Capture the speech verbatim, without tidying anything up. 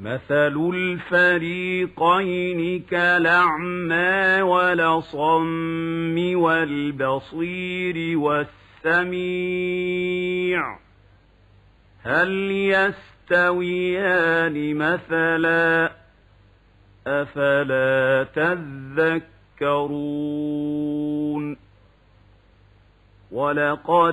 مثل الفريقين كالأعمى والأصم والبصير والسميع هل يستويان مثلا أفلا تذكرون ولقد